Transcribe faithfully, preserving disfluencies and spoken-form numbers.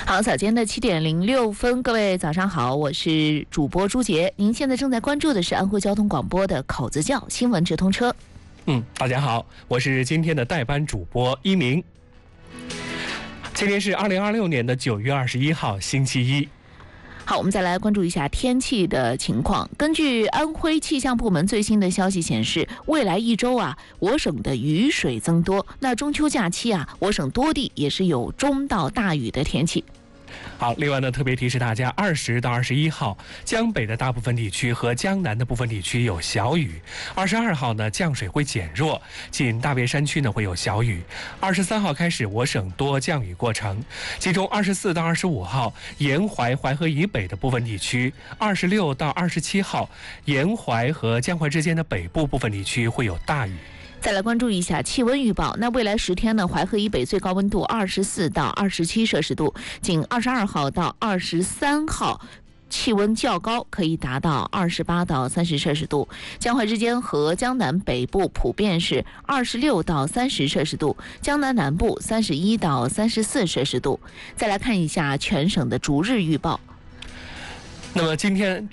好，早间的七点零六分，各位早上好，我是主播朱杰。您现在正在关注的是安徽交通广播的口子窖新闻直通车。 嗯，大家好，我是今天的代班主播一鸣。今天是二零二六年的九月二十一号，星期一。 好，我们再来关注一下天气的情况。根据安徽气象部门最新的消息显示，未来一周啊，我省的雨水增多。那中秋假期啊，我省多地也是有中到大雨的天气。 好，另外呢，特别提示大家，二十到二十一号，江北的大部分地区和江南的部分地区有小雨。二十二号呢，降水会减弱，仅大别山区呢会有小雨。二十三号开始，我省多降雨过程，其中二十四到二十五号，沿淮淮河以北的部分地区；二十六到二十七号，沿淮和江淮之间的北部部分地区会有大雨。 再来关注一下气温预报。那未来十天呢，淮河以北最高温度二十四到二十七摄氏度，仅二十二号到二十三号气温较高，可以达到二十八到三十摄氏度。江淮之间和江南北部普遍是二十六到三十摄氏度，江南南部三十一到三十四摄氏度。再来看一下全省的逐日预报。 那么今天